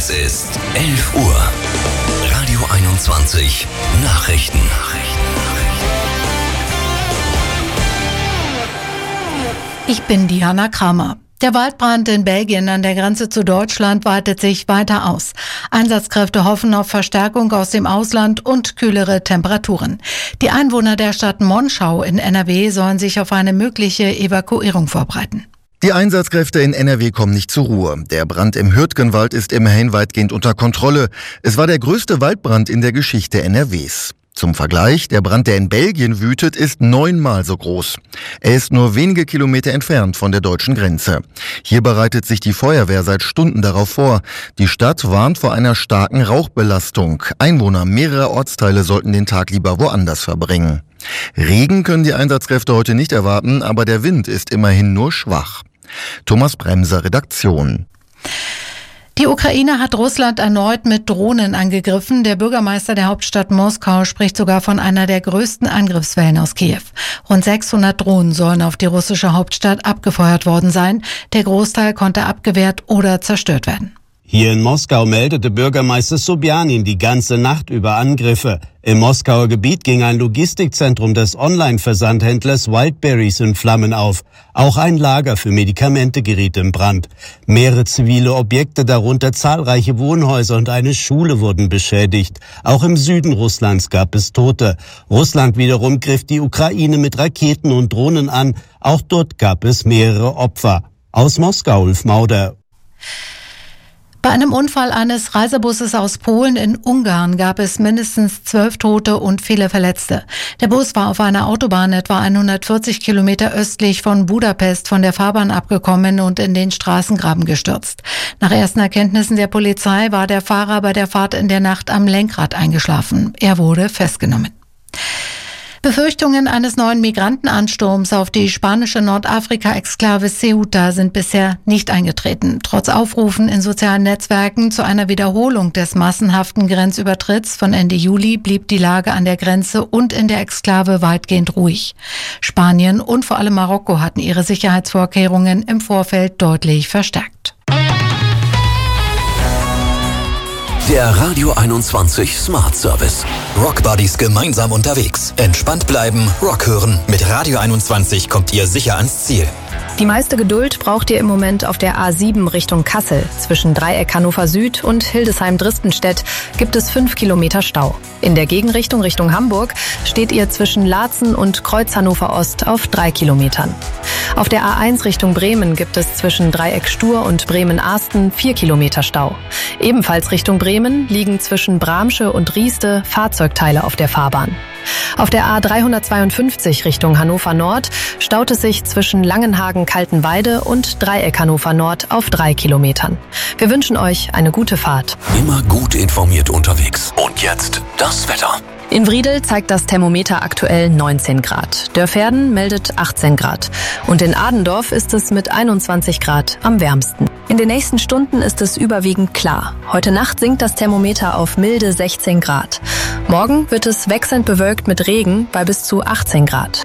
Es ist 11 Uhr. Radio 21 Nachrichten. Ich bin Diana Kramer. Der Waldbrand in Belgien an der Grenze zu Deutschland weitet sich weiter aus. Einsatzkräfte hoffen auf Verstärkung aus dem Ausland und kühlere Temperaturen. Die Einwohner der Stadt Monschau in NRW sollen sich auf eine mögliche Evakuierung vorbereiten. Die Einsatzkräfte in NRW kommen nicht zur Ruhe. Der Brand im Hürtgenwald ist immerhin weitgehend unter Kontrolle. Es war der größte Waldbrand in der Geschichte NRWs. Zum Vergleich, der Brand, der in Belgien wütet, ist 9-mal so groß. Er ist nur wenige Kilometer entfernt von der deutschen Grenze. Hier bereitet sich die Feuerwehr seit Stunden darauf vor. Die Stadt warnt vor einer starken Rauchbelastung. Einwohner mehrerer Ortsteile sollten den Tag lieber woanders verbringen. Regen können die Einsatzkräfte heute nicht erwarten, aber der Wind ist immerhin nur schwach. Thomas Bremser, Redaktion. Die Ukraine hat Russland erneut mit Drohnen angegriffen. Der Bürgermeister der Hauptstadt Moskau spricht sogar von einer der größten Angriffswellen aus Kiew. Rund 600 Drohnen sollen auf die russische Hauptstadt abgefeuert worden sein. Der Großteil konnte abgewehrt oder zerstört werden. Hier in Moskau meldete Bürgermeister Sobjanin die ganze Nacht über Angriffe. Im Moskauer Gebiet ging ein Logistikzentrum des Online-Versandhändlers Wildberries in Flammen auf. Auch ein Lager für Medikamente geriet in Brand. Mehrere zivile Objekte, darunter zahlreiche Wohnhäuser und eine Schule, wurden beschädigt. Auch im Süden Russlands gab es Tote. Russland wiederum griff die Ukraine mit Raketen und Drohnen an. Auch dort gab es mehrere Opfer. Aus Moskau, Ulf Mauder. Bei einem Unfall eines Reisebusses aus Polen in Ungarn gab es mindestens 12 Tote und viele Verletzte. Der Bus war auf einer Autobahn etwa 140 Kilometer östlich von Budapest von der Fahrbahn abgekommen und in den Straßengraben gestürzt. Nach ersten Erkenntnissen der Polizei war der Fahrer bei der Fahrt in der Nacht am Lenkrad eingeschlafen. Er wurde festgenommen. Befürchtungen eines neuen Migrantenansturms auf die spanische Nordafrika-Exklave Ceuta sind bisher nicht eingetreten. Trotz Aufrufen in sozialen Netzwerken zu einer Wiederholung des massenhaften Grenzübertritts von Ende Juli blieb die Lage an der Grenze und in der Exklave weitgehend ruhig. Spanien und vor allem Marokko hatten ihre Sicherheitsvorkehrungen im Vorfeld deutlich verstärkt. Der Radio 21 Smart Service. Rock Buddies gemeinsam unterwegs. Entspannt bleiben, Rock hören. Mit Radio 21 kommt ihr sicher ans Ziel. Die meiste Geduld braucht ihr im Moment auf der A7 Richtung Kassel. Zwischen Dreieck Hannover Süd und Hildesheim-Dristenstedt gibt es 5 Kilometer Stau. In der Gegenrichtung Richtung Hamburg steht ihr zwischen Laatzen und Kreuz Hannover Ost auf 3 Kilometern. Auf der A1 Richtung Bremen gibt es zwischen Dreieck Stur und Bremen-Ahsten 4 Kilometer Stau. Ebenfalls Richtung Bremen liegen zwischen Bramsche und Rieste Fahrzeugteile auf der Fahrbahn. Auf der A352 Richtung Hannover Nord staut es sich zwischen Langenhagen-Kaltenweide und Dreieck Hannover Nord auf 3 Kilometern. Wir wünschen euch eine gute Fahrt. Immer gut informiert unterwegs. Und jetzt das Wetter. In Wriedel zeigt das Thermometer aktuell 19 Grad. Dörferden meldet 18 Grad. Und in Adendorf ist es mit 21 Grad am wärmsten. In den nächsten Stunden ist es überwiegend klar. Heute Nacht sinkt das Thermometer auf milde 16 Grad. Morgen wird es wechselnd bewölkt mit Regen bei bis zu 18 Grad.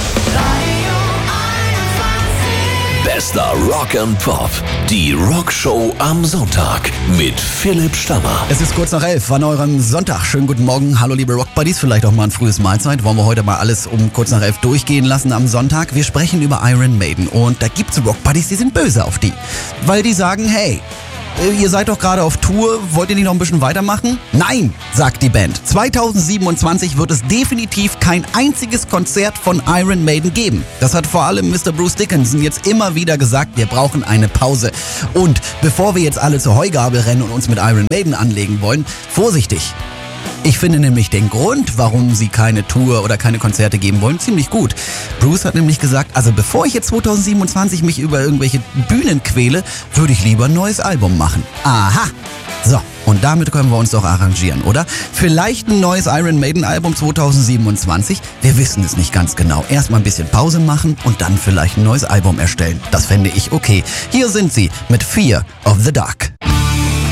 Bester Rock and Pop. Die Rockshow am Sonntag mit Philipp Stammer. Es ist kurz nach 11 an eurem Sonntag. Schönen guten Morgen. Hallo liebe Rockbuddies, vielleicht auch mal ein frühes Mahlzeit. Wollen wir heute mal alles um kurz nach 11 durchgehen lassen am Sonntag. Wir sprechen über Iron Maiden und da gibt's Rockbuddies, die sind böse auf die. Weil die sagen, hey, ihr seid doch gerade auf Tour, wollt ihr nicht noch ein bisschen weitermachen? Nein, sagt die Band. 2027 wird es definitiv kein einziges Konzert von Iron Maiden geben. Das hat vor allem Mr. Bruce Dickinson jetzt immer wieder gesagt, wir brauchen eine Pause. Und bevor wir jetzt alle zur Heugabel rennen und uns mit Iron Maiden anlegen wollen, vorsichtig. Ich finde nämlich den Grund, warum sie keine Tour oder keine Konzerte geben wollen, ziemlich gut. Bruce hat nämlich gesagt, also bevor ich jetzt 2027 mich über irgendwelche Bühnen quäle, würde ich lieber ein neues Album machen. Aha! So, und damit können wir uns doch arrangieren, oder? Vielleicht ein neues Iron Maiden Album 2027? Wir wissen es nicht ganz genau. Erstmal ein bisschen Pause machen und dann vielleicht ein neues Album erstellen. Das fände ich okay. Hier sind sie mit Fear of the Dark.